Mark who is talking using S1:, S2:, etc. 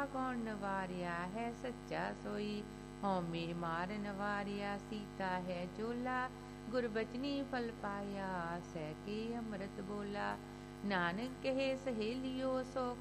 S1: कौन नवारिया है सच्चा सोई, हौमे मार नवारिया सीता है चोला, गुरबचनी फल पाया सह के अमृत बोला। नानक कहे सहेलियो सो